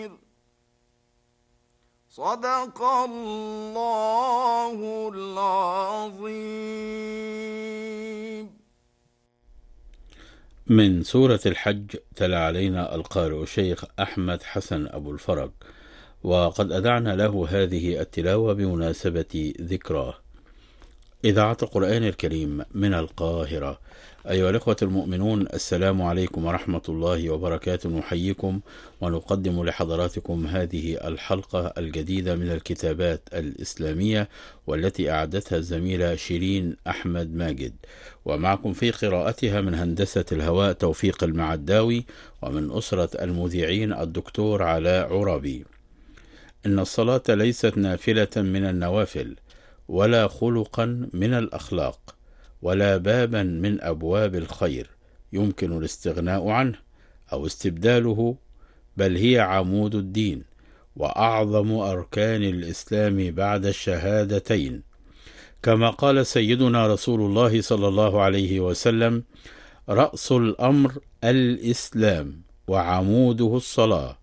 صدق الله العظيم. من سورة الحج تلا علينا القارئ الشيخ أحمد حسن أبو الفرج، وقد أدعنا له هذه التلاوة بمناسبة ذكراه. إذاعة القرآن الكريم من القاهرة. أيها الأخوة المؤمنون، السلام عليكم ورحمة الله وبركاته. نحييكم ونقدم لحضراتكم هذه الحلقة الجديدة من الكتابات الإسلامية، والتي أعدتها الزميلة شيرين أحمد ماجد، ومعكم في قراءتها من هندسة الهواء توفيق المعداوي، ومن أسرة المذيعين الدكتور علاء عرابي. إن الصلاة ليست نافلة من النوافل، ولا خلقا من الأخلاق، ولا بابا من أبواب الخير يمكن الاستغناء عنه أو استبداله، بل هي عمود الدين وأعظم أركان الإسلام بعد الشهادتين، كما قال سيدنا رسول الله صلى الله عليه وسلم: رأس الأمر الإسلام وعموده الصلاة.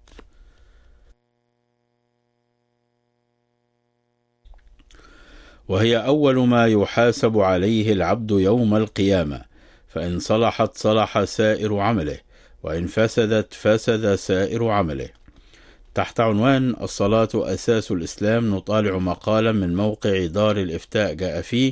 وهي أول ما يحاسب عليه العبد يوم القيامة، فإن صلحت صلح سائر عمله، وإن فسدت فسد سائر عمله. تحت عنوان الصلاة أساس الإسلام نطالع مقالا من موقع دار الإفتاء جاء فيه: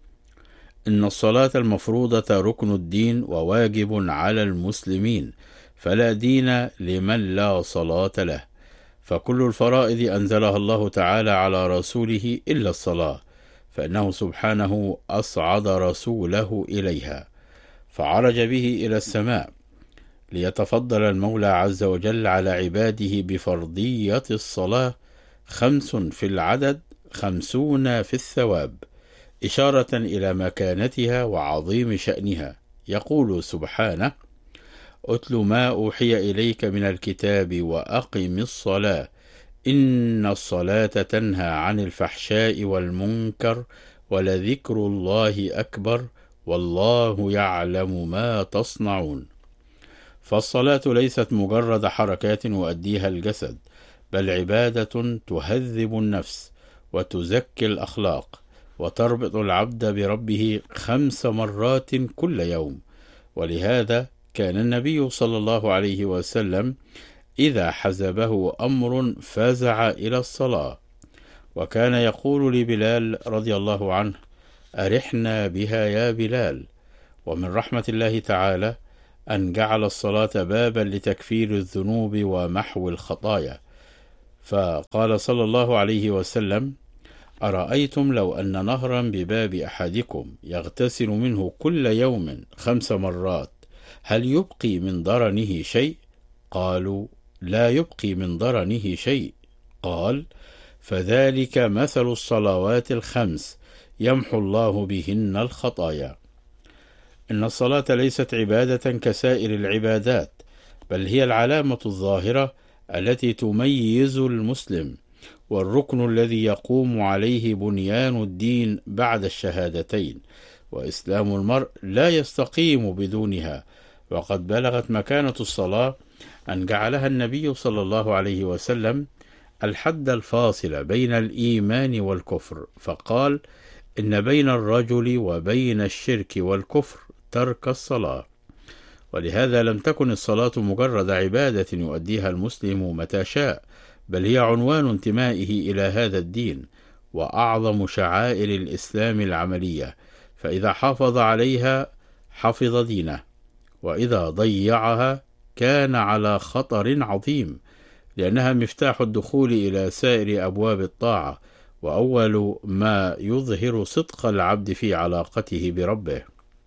إن الصلاة المفروضة ركن الدين وواجب على المسلمين، فلا دين لمن لا صلاة له، فكل الفرائض أنزلها الله تعالى على رسوله إلا الصلاة، فإنه سبحانه أصعد رسوله إليها، فعرج به إلى السماء ليتفضل المولى عز وجل على عباده بفرضية الصلاة، 5 في العدد 50 في الثواب، إشارة إلى مكانتها وعظيم شأنها. يقول سبحانه: أتل ما أوحي إليك من الكتاب وأقم الصلاة إن الصلاة تنهى عن الفحشاء والمنكر ولذكر الله أكبر والله يعلم ما تصنعون. فالصلاة ليست مجرد حركات يؤديها الجسد، بل عبادة تهذب النفس وتزكي الأخلاق، وتربط العبد بربه 5 مرات كل يوم. ولهذا كان النبي صلى الله عليه وسلم إذا حزبه أمر فزع إلى الصلاة، وكان يقول لبلال رضي الله عنه: أرحنا بها يا بلال. ومن رحمة الله تعالى أن جعل الصلاة بابا لتكفير الذنوب ومحو الخطايا، فقال صلى الله عليه وسلم: أرأيتم لو أن نهرا بباب أحدكم يغتسل منه كل يوم 5 مرات، هل يبقي من درنه شيء؟ قالوا: لا يبقي من درنه شيء. قال: فذلك مثل الصلوات ال5 يمحو الله بهن الخطايا. إن الصلاة ليست عبادة كسائر العبادات، بل هي العلامة الظاهرة التي تميز المسلم، والركن الذي يقوم عليه بنيان الدين بعد الشهادتين، وإسلام المرء لا يستقيم بدونها. وقد بلغت مكانة الصلاة أن جعلها النبي صلى الله عليه وسلم الحد الفاصل بين الإيمان والكفر، فقال: إن بين الرجل وبين الشرك والكفر ترك الصلاة. ولهذا لم تكن الصلاة مجرد عبادة يؤديها المسلم متى شاء، بل هي عنوان انتمائه إلى هذا الدين، وأعظم شعائر الإسلام العملية، فإذا حافظ عليها حفظ دينه، وإذا ضيعها كان على خطر عظيم، لأنها مفتاح الدخول إلى سائر أبواب الطاعة، وأول ما يظهر صدق العبد في علاقته بربه.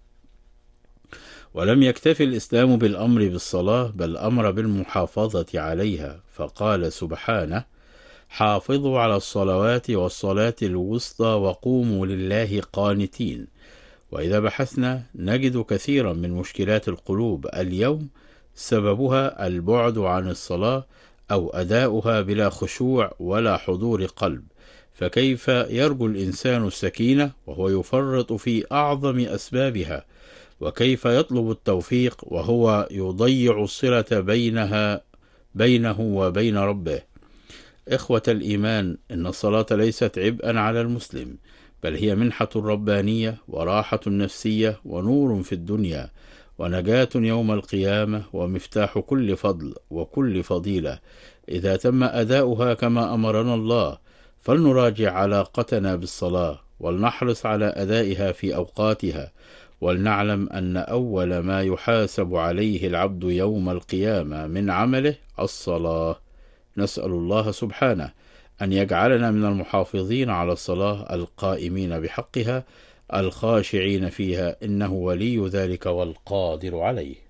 ولم يكتف الإسلام بالأمر بالصلاة، بل أمر بالمحافظة عليها، فقال سبحانه: حافظوا على الصلوات والصلاة الوسطى وقوموا لله قانتين. وإذا بحثنا نجد كثيرا من مشكلات القلوب اليوم سببها البعد عن الصلاة أو أداؤها بلا خشوع ولا حضور قلب، فكيف يرجو الإنسان السكينة وهو يفرط في أعظم أسبابها؟ وكيف يطلب التوفيق وهو يضيع الصلة بينه وبين ربه. إخوة الإيمان، إن الصلاة ليست عبئا على المسلم، بل هي منحة ربانية وراحة نفسية ونور في الدنيا ونجاة يوم القيامة ومفتاح كل فضل وكل فضيلة إذا تم أداؤها كما أمرنا الله. فلنراجع علاقتنا بالصلاة ولنحرص على أدائها في أوقاتها، ولنعلم أن أول ما يحاسب عليه العبد يوم القيامة من عمله الصلاة. نسأل الله سبحانه أن يجعلنا من المحافظين على الصلاة القائمين بحقها الخاشعين فيها، إنه ولي ذلك والقادر عليه.